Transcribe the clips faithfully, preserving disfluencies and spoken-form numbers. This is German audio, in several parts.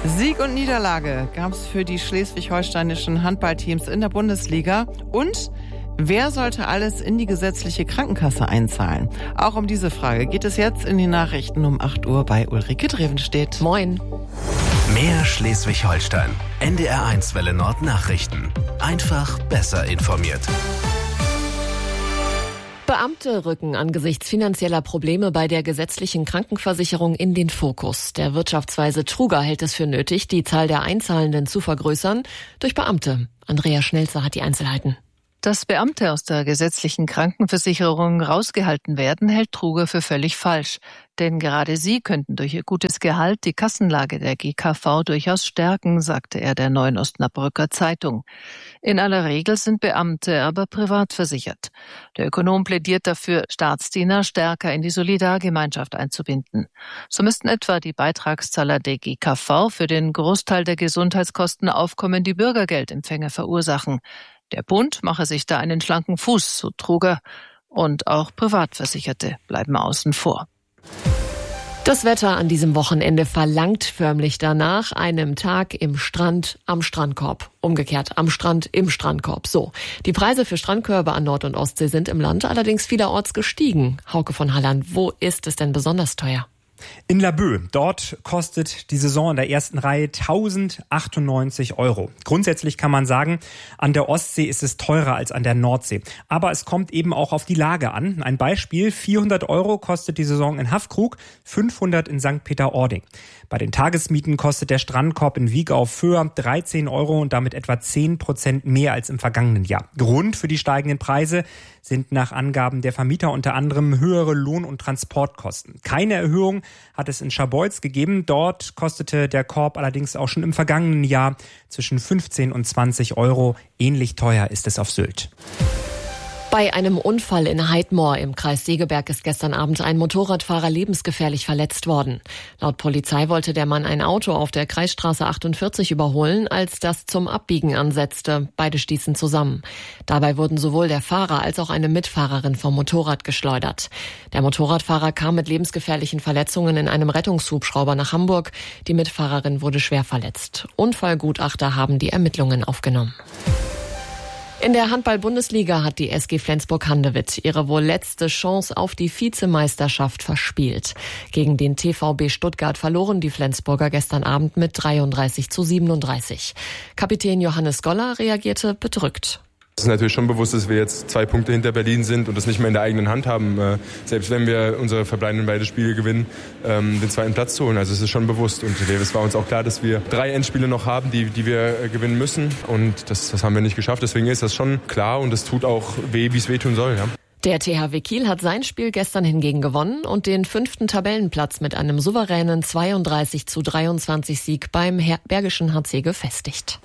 Sieg und Niederlage gab es für die schleswig-holsteinischen Handballteams in der Bundesliga. Und wer sollte alles in die gesetzliche Krankenkasse einzahlen? Auch um diese Frage geht es jetzt in den Nachrichten um acht Uhr bei Ulrike Drevenstedt. Moin. Mehr Schleswig-Holstein. N D R eins Welle Nord Nachrichten. Einfach besser informiert. Beamte rücken angesichts finanzieller Probleme bei der gesetzlichen Krankenversicherung in den Fokus. Der Wirtschaftsweise Truger hält es für nötig, die Zahl der Einzahlenden zu vergrößern durch Beamte. Andrea Schnelzer hat die Einzelheiten. Dass Beamte aus der gesetzlichen Krankenversicherung rausgehalten werden, hält Truger für völlig falsch. Denn gerade sie könnten durch ihr gutes Gehalt die Kassenlage der G K V durchaus stärken, sagte er der Neuen Osnabrücker Zeitung. In aller Regel sind Beamte aber privat versichert. Der Ökonom plädiert dafür, Staatsdiener stärker in die Solidargemeinschaft einzubinden. So müssten etwa die Beitragszahler der G K V für den Großteil der Gesundheitskosten aufkommende Bürgergeldempfänger verursachen. Der Bund mache sich da einen schlanken Fuß, so Truger. Und auch Privatversicherte bleiben außen vor. Das Wetter an diesem Wochenende verlangt förmlich danach einem Tag im Strand am Strandkorb. Umgekehrt, am Strand im Strandkorb. So. Die Preise für Strandkörbe an Nord- und Ostsee sind im Land allerdings vielerorts gestiegen. Hauke von Halland, wo ist es denn besonders teuer? In Laboe. Dort kostet die Saison in der ersten Reihe tausendachtundneunzig Euro. Grundsätzlich kann man sagen, an der Ostsee ist es teurer als an der Nordsee. Aber es kommt eben auch auf die Lage an. Ein Beispiel, vierhundert Euro kostet die Saison in Haffkrug, fünfhundert in Sankt Peter-Ording. Bei den Tagesmieten kostet der Strandkorb in Wieg auf Föhr dreizehn Euro und damit etwa zehn Prozent mehr als im vergangenen Jahr. Grund für die steigenden Preise sind nach Angaben der Vermieter unter anderem höhere Lohn- und Transportkosten. Keine Erhöhung hat es in Scharbeutz gegeben. Dort kostete der Korb allerdings auch schon im vergangenen Jahr zwischen fünfzehn und zwanzig Euro. Ähnlich teuer ist es auf Sylt. Bei einem Unfall in Heidmoor im Kreis Segeberg ist gestern Abend ein Motorradfahrer lebensgefährlich verletzt worden. Laut Polizei wollte der Mann ein Auto auf der Kreisstraße achtundvierzig überholen, als das zum Abbiegen ansetzte. Beide stießen zusammen. Dabei wurden sowohl der Fahrer als auch eine Mitfahrerin vom Motorrad geschleudert. Der Motorradfahrer kam mit lebensgefährlichen Verletzungen in einem Rettungshubschrauber nach Hamburg. Die Mitfahrerin wurde schwer verletzt. Unfallgutachter haben die Ermittlungen aufgenommen. In der Handball-Bundesliga hat die S G Flensburg-Handewitt ihre wohl letzte Chance auf die Vizemeisterschaft verspielt. Gegen den T V B Stuttgart verloren die Flensburger gestern Abend mit dreiunddreißig zu siebenunddreißig. Kapitän Johannes Goller reagierte bedrückt. Es ist natürlich schon bewusst, dass wir jetzt zwei Punkte hinter Berlin sind und das nicht mehr in der eigenen Hand haben, äh, selbst wenn wir unsere verbleibenden beide Spiele gewinnen, ähm, den zweiten Platz zu holen. Also es ist schon bewusst und es war uns auch klar, dass wir drei Endspiele noch haben, die, die wir äh, gewinnen müssen und das, das haben wir nicht geschafft. Deswegen ist das schon klar und es tut auch weh, wie es wehtun soll. Ja. Der T H W Kiel hat sein Spiel gestern hingegen gewonnen und den fünften Tabellenplatz mit einem souveränen zweiunddreißig zu dreiundzwanzig Sieg beim Her- Bergischen H C gefestigt.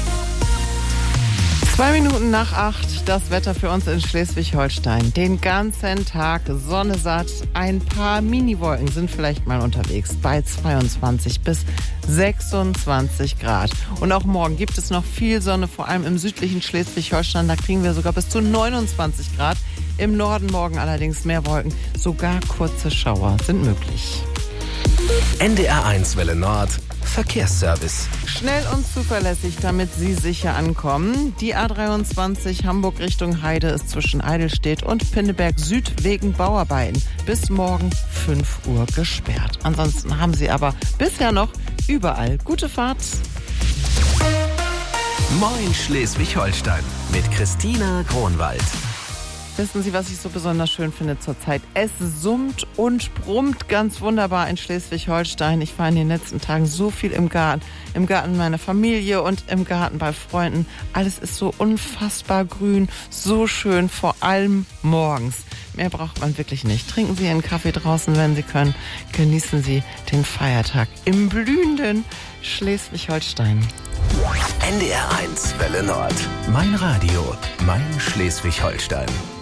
Zwei Minuten nach acht, das Wetter für uns in Schleswig-Holstein. Den ganzen Tag Sonne satt, ein paar Miniwolken sind vielleicht mal unterwegs bei zweiundzwanzig bis sechsundzwanzig Grad. Und auch morgen gibt es noch viel Sonne, vor allem im südlichen Schleswig-Holstein. Da kriegen wir sogar bis zu neunundzwanzig Grad. Im Norden morgen allerdings mehr Wolken, sogar kurze Schauer sind möglich. N D R eins Welle Nord Verkehrsservice. Schnell und zuverlässig, damit Sie sicher ankommen. Die A dreiundzwanzig Hamburg Richtung Heide ist zwischen Eidelstedt und Pinneberg Süd wegen Bauarbeiten bis morgen fünf Uhr gesperrt. Ansonsten haben Sie aber bisher noch überall gute Fahrt. Moin Schleswig-Holstein mit Christina Kronwald. Wissen Sie, was ich so besonders schön finde zurzeit? Es summt und brummt ganz wunderbar in Schleswig-Holstein. Ich war in den letzten Tagen so viel im Garten. Im Garten meiner Familie und im Garten bei Freunden. Alles ist so unfassbar grün, so schön, vor allem morgens. Mehr braucht man wirklich nicht. Trinken Sie einen Kaffee draußen, wenn Sie können. Genießen Sie den Feiertag im blühenden Schleswig-Holstein. N D R eins Welle Nord. Mein Radio, mein Schleswig-Holstein.